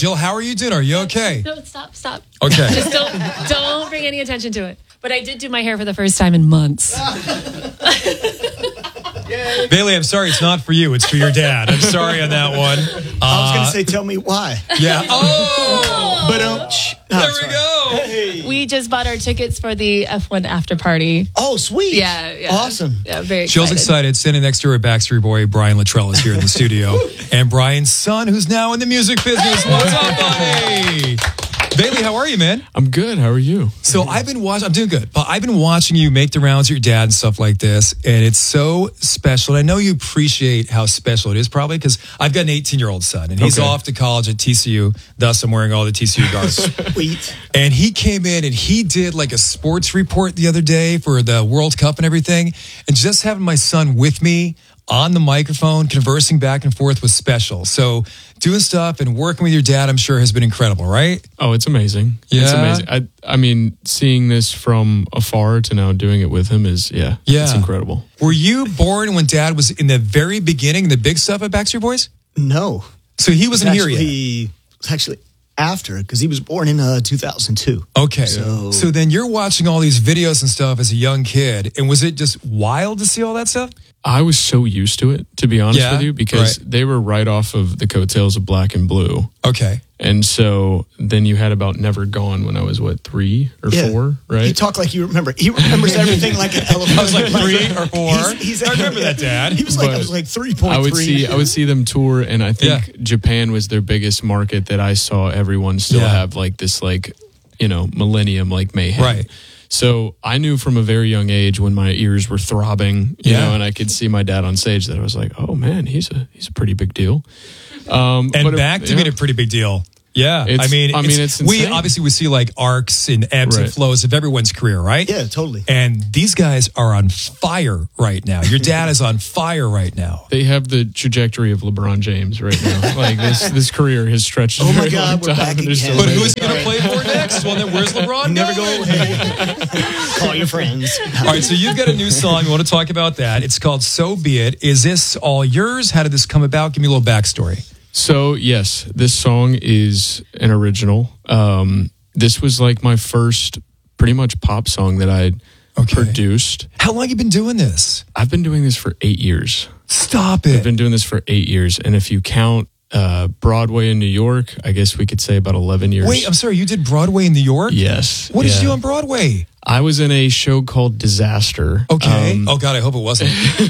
Jill, how are you doing? Are you okay? No, stop. Okay. Just don't bring any attention to it. But I did do my hair for the first time in months. Bailey, I'm sorry. It's not for you. It's for your dad. I'm sorry on that one. I was going to say, tell me why. Yeah. Oh! There we go. Hey. We just bought our tickets for the F1 after party. Oh, sweet. Yeah. Awesome. Yeah, very excited. Jill's excited. Standing next to her Backstreet Boy, Brian Luttrell, is here in the studio. And Brian's son, who's now in the music business. What's up, buddy? Bailey, how are you, man? I'm good. How are you? So I'm doing good, but I've been watching you make the rounds with your dad and stuff like this, and it's so special. And I know you appreciate how special it is, probably, because I've got an 18-year-old son, and he's off to college at TCU, thus I'm wearing all the TCU garb. Sweet. And he came in and he did like a sports report the other day for the World Cup and everything, and just having my son with me on the microphone, conversing back and forth was special. So doing stuff and working with your dad, I'm sure, has been incredible, right? Oh, it's amazing. Yeah. It's amazing. I mean, seeing this from afar to now doing it with him is, it's incredible. Were you born when dad was in the very beginning, the big stuff at Backstreet Boys? No. So he wasn't here yet? It's actually after, because he was born in 2002. Okay. So then you're watching all these videos and stuff as a young kid, and was it just wild to see all that stuff? I was so used to it, to be honest with you, because they were right off of the coattails of Black and Blue. Okay. And so then you had about Never Gone when I was, 3 or 4, right? You talk like you remember. He remembers everything like an elephant. I was like 3 or 4. I remember that, Dad. He was like, I was like 3.3. I would see them tour, and I think Japan was their biggest market that I saw everyone still have like this, millennium, mayhem. Right. So I knew from a very young age when my ears were throbbing, you know, and I could see my dad on stage that I was like, oh man, he's a pretty big deal. And back to being a pretty big deal. Yeah. It's we insane. obviously see like arcs and ebbs and flows of everyone's career, right? Yeah, totally. And these guys are on fire right now. Your dad is on fire right now. They have the trajectory of LeBron James right now. Like this career has stretched a very long we're time. back and they're again. still But there. who's he going to play for next? Well, then where's LeBron Never going? go away. Call your friends. All right, so you've got a new song. We want to talk about that. It's called So Be It. Is this all yours? How did this come about? Give me a little backstory. So, yes, this song is an original. This was like my first pretty much pop song that I'd produced. How long have you been doing this? I've been doing this for 8 years. Stop it. I've been doing this for 8 years. And if you count Broadway in New York, I guess we could say about 11 years. Wait, I'm sorry. You did Broadway in New York? Yes. What did you do on Broadway? I was in a show called Disaster. Okay. Oh, God, I hope it wasn't.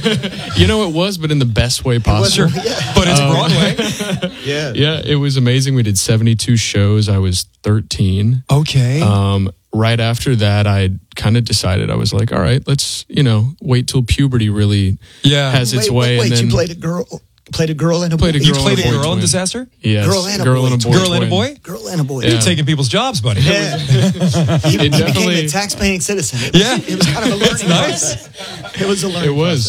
It was, but in the best way possible. Sure. But it's Broadway. Yeah, it was amazing. We did 72 shows. I was 13. Okay. Right after that, I kind of decided, I was like, all right, let's, wait till puberty really has its way. Wait, and then you played a girl and a boy? You played a girl in twin. Disaster? Yes. Girl and a girl boy. and a boy. Girl and a twin. boy? Girl and a boy. You're taking people's jobs, buddy. Yeah. He became definitely- a tax-paying citizen. It was kind of a learning nice. process. It was a learning It was.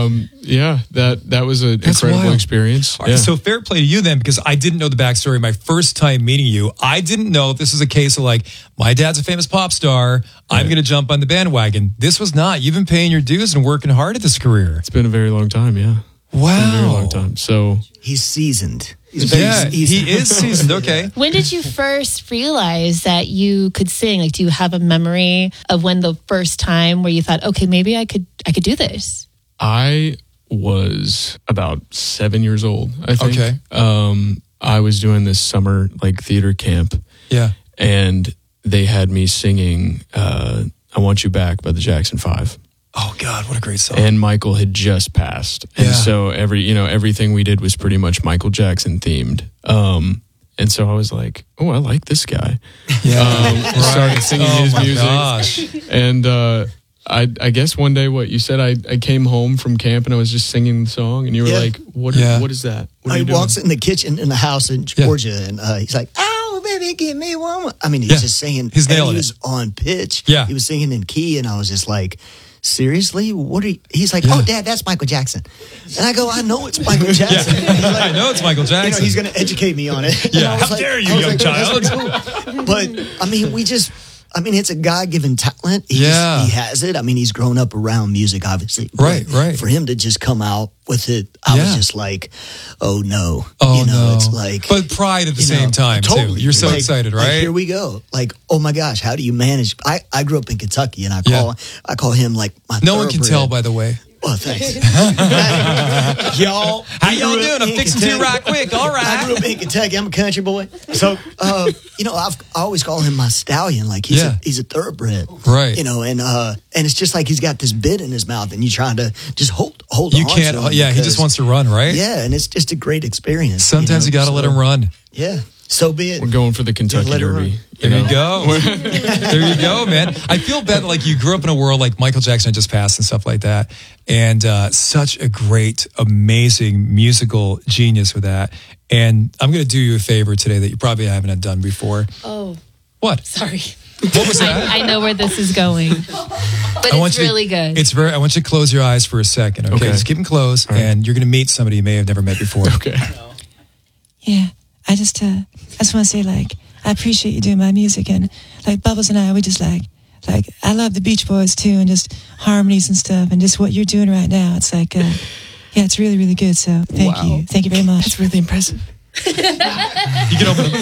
That was an That's incredible wild. experience. All right, so fair play to you then, because I didn't know the backstory my first time meeting you. I didn't know if this was a case of like, my dad's a famous pop star, I'm going to jump on the bandwagon. This was not. You've been paying your dues and working hard at this career. It's been a very long time, yeah. Wow. It's been a very long time. So He's seasoned. He's very seasoned. he is seasoned. Okay. When did you first realize that you could sing? Like, do you have a memory of when the first time where you thought, okay, maybe I could do this? I was about 7 years old, I think. Okay. I was doing this summer theater camp. Yeah. And they had me singing I Want You Back by the Jackson 5. Oh God, what a great song. And Michael had just passed. And so everything we did was pretty much Michael Jackson themed. And so I was like, oh, I like this guy. Yeah. Started singing his music. Gosh. And I guess one day you said I came home from camp and I was just singing the song and you were like, what is that? What are He you doing? walks in the kitchen in the house in Georgia and he's like, "Oh, baby, give me one more." I mean, he's just singing. He's nailing He it. was on pitch. Yeah. He was singing in key and I was just like, seriously? What are you? He's like, "Oh, Dad, that's Michael Jackson." And I go, "I know it's Michael Jackson." And he's like, I know it's Michael Jackson. he's going to educate me on it. Yeah. And I was How dare you, young "Okay, child." that's pretty cool." But I mean, I mean, it's a God-given talent. He has it. I mean, he's grown up around music, obviously. Right. For him to just come out with it, I was just like, oh no. It's like. But pride at the same time, totally. too. You're so excited, right? Like, here we go. Like, oh my gosh, how do you manage? I grew up in Kentucky, and I call him like my No one can tell, by the way. Oh, thanks. Y'all. How y'all doing? I'm fixing to right quick. All right. I grew up in Kentucky. I'm a country boy. So, I always call him my stallion. Like, he's a thoroughbred. Right. And it's just like he's got this bit in his mouth and you're trying to just hold on You can't. to him He just wants to run, right? Yeah, and it's just a great experience. Sometimes you got to let him run. Yeah. So be it. We're going for the Kentucky Derby. There you go. There you go, man. I feel bad that like you grew up in a world like Michael Jackson had just passed and stuff like that. And such a great, amazing musical genius with that. And I'm going to do you a favor today that you probably haven't done before. Oh. What? Sorry. What was that? I know where this is going. But it's really good. I want you to close your eyes for a second, okay? Just keep them closed, and you're going to meet somebody you may have never met before. Okay. Yeah. I just want to say, like, I appreciate you doing my music, and like Bubbles and I, we just like I love the Beach Boys too, and just harmonies and stuff, and just what you're doing right now. It's like, it's really, really good. So thank you very much. That's really impressive. You can open them.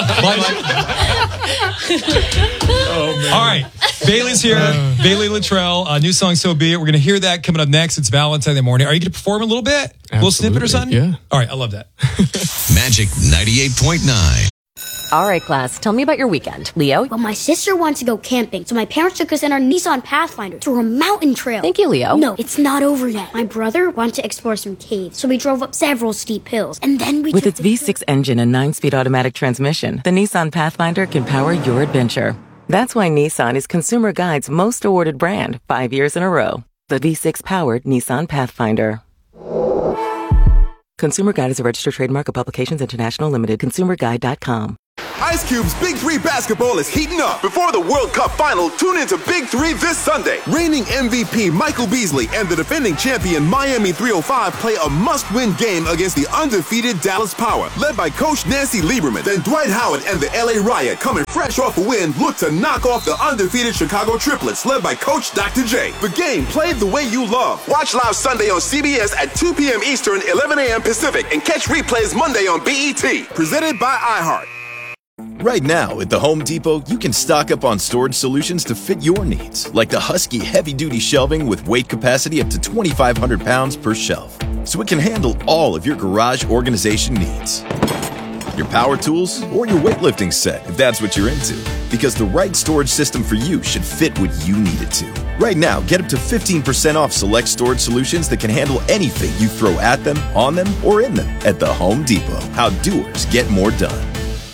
Oh, man. All right. Bailey's here. Bailey Littrell. New song, So Be It. We're going to hear that coming up next. It's Valentine's morning. Are you going to perform a little bit? A little snippet or something? Yeah. All right. I love that. Magic 98.9. All right, class, tell me about your weekend. Leo? Well, my sister wants to go camping, so my parents took us in our Nissan Pathfinder through a mountain trail. Thank you, Leo. No, it's not over yet. My brother wanted to explore some caves, so we drove up several steep hills, and then we With its V6 engine and 9-speed automatic transmission, the Nissan Pathfinder can power your adventure. That's why Nissan is Consumer Guide's most awarded brand 5 years in a row. The V6-powered Nissan Pathfinder. Consumer Guide is a registered trademark of Publications International Limited. ConsumerGuide.com. Ice Cube's Big 3 basketball is heating up. Before the World Cup final, tune into Big 3 this Sunday. Reigning MVP Michael Beasley and the defending champion Miami 305 play a must-win game against the undefeated Dallas Power, led by Coach Nancy Lieberman. Then Dwight Howard and the LA Riot, coming fresh off a win, look to knock off the undefeated Chicago Triplets, led by Coach Dr. J. The game played the way you love. Watch live Sunday on CBS at 2 p.m. Eastern, 11 a.m. Pacific, and catch replays Monday on BET. Presented by iHeart. Right now, at the Home Depot, you can stock up on storage solutions to fit your needs, like the Husky heavy-duty shelving with weight capacity up to 2,500 pounds per shelf, so it can handle all of your garage organization needs. Your power tools, or your weightlifting set, if that's what you're into, because the right storage system for you should fit what you need it to. Right now, get up to 15% off select storage solutions that can handle anything you throw at them, on them, or in them at the Home Depot. How doers get more done.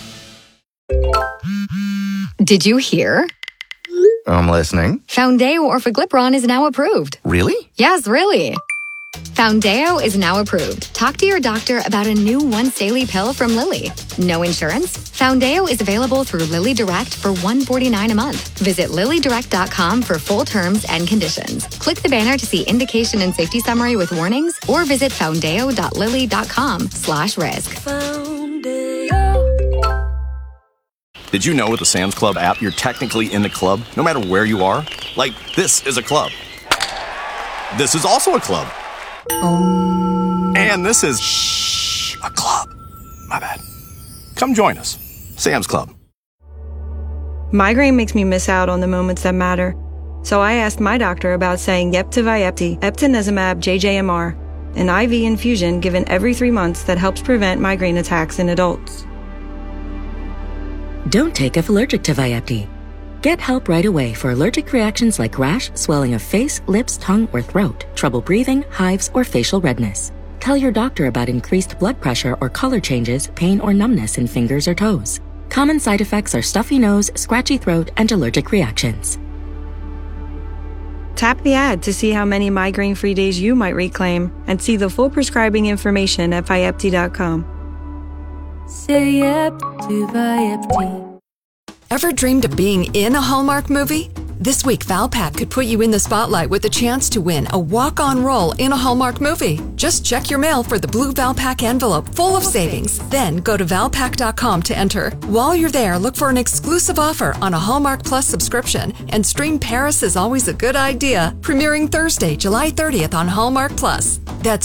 Did you hear? I'm listening. Foundeo Orforglipron is now approved. Really? Yes, really. Foundeo is now approved. Talk to your doctor about a new once-daily pill from Lilly. No insurance? Foundeo is available through Lilly Direct for $149 a month. Visit LillyDirect.com for full terms and conditions. Click the banner to see indication and safety summary with warnings, or visit foundeo.lilly.com/risk. Did you know with the Sam's Club app, you're technically in the club, no matter where you are? Like, this is a club. This is also a club. And this is a club. My bad. Come join us. Sam's Club. Migraine makes me miss out on the moments that matter. So I asked my doctor about saying yep to Vyepti, Eptinezumab JJMR, an IV infusion given every 3 months that helps prevent migraine attacks in adults. Don't take if allergic to Vyepti. Get help right away for allergic reactions like rash, swelling of face, lips, tongue, or throat, trouble breathing, hives, or facial redness. Tell your doctor about increased blood pressure or color changes, pain or numbness in fingers or toes. Common side effects are stuffy nose, scratchy throat, and allergic reactions. Tap the ad to see how many migraine-free days you might reclaim and see the full prescribing information at Vyepti.com. Say yep to Vyepti. Ever dreamed of being in a Hallmark movie? This week, Valpak could put you in the spotlight with the chance to win a walk-on role in a Hallmark movie. Just check your mail for the blue Valpak envelope full of savings. Then go to valpak.com to enter. While you're there, look for an exclusive offer on a Hallmark Plus subscription and stream Paris is Always a Good Idea, premiering Thursday, July 30th on Hallmark Plus. That's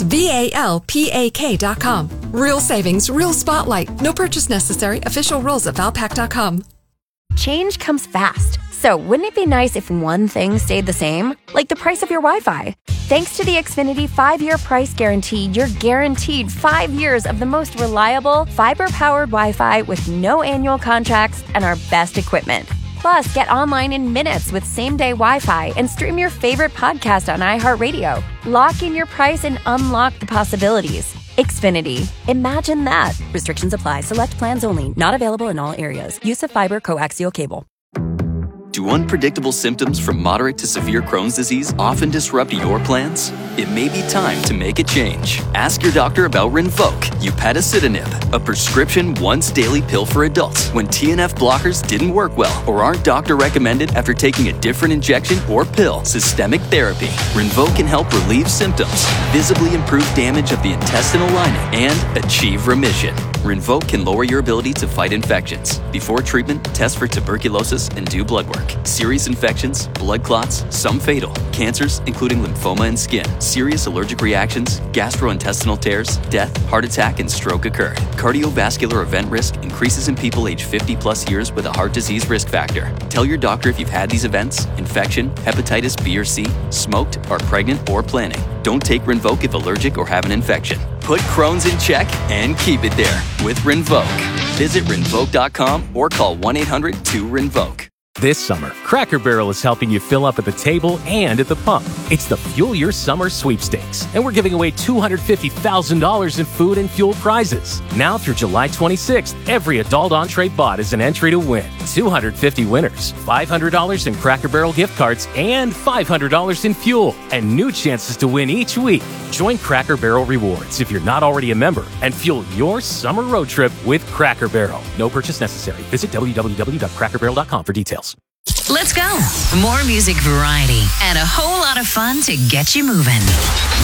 VALPAK.com. Real savings, real spotlight. No purchase necessary. Official rules at valpak.com. Change comes fast. So wouldn't it be nice if one thing stayed the same? Like the price of your Wi-Fi. Thanks to the Xfinity 5-year price guarantee, you're guaranteed 5 years of the most reliable, fiber-powered Wi-Fi with no annual contracts and our best equipment. Plus, get online in minutes with same-day Wi-Fi and stream your favorite podcast on iHeartRadio. Lock in your price and unlock the possibilities. Xfinity. Imagine that. Restrictions apply. Select plans only. Not available in all areas. Use of fiber coaxial cable. Do unpredictable symptoms from moderate to severe Crohn's disease often disrupt your plans? It may be time to make a change. Ask your doctor about Rinvoq, upadacitinib, a prescription once-daily pill for adults when TNF blockers didn't work well or aren't doctor recommended after taking a different injection or pill. Systemic therapy. Rinvoq can help relieve symptoms, visibly improve damage of the intestinal lining, and achieve remission. Rinvoq can lower your ability to fight infections. Before treatment, test for tuberculosis and do blood work. Serious infections, blood clots, some fatal, cancers, including lymphoma and skin, serious allergic reactions, gastrointestinal tears, death, heart attack, and stroke occurred. Cardiovascular event risk increases in people age 50 plus years with a heart disease risk factor. Tell your doctor if you've had these events, infection, hepatitis B or C, smoked, are pregnant, or planning. Don't take Rinvoq if allergic or have an infection. Put Crohn's in check and keep it there with Rinvoq. Visit Rinvoq.com or call 1-800-2-RINVOQ. This summer, Cracker Barrel is helping you fill up at the table and at the pump. It's the Fuel Your Summer Sweepstakes, and we're giving away $250,000 in food and fuel prizes. Now through July 26th, every adult entree bought is an entry to win. 250 winners, $500 in Cracker Barrel gift cards, and $500 in fuel, and new chances to win each week. Join Cracker Barrel Rewards if you're not already a member, and fuel your summer road trip with Cracker Barrel. No purchase necessary. Visit www.crackerbarrel.com for details. Let's go. More music variety and a whole lot of fun to get you moving.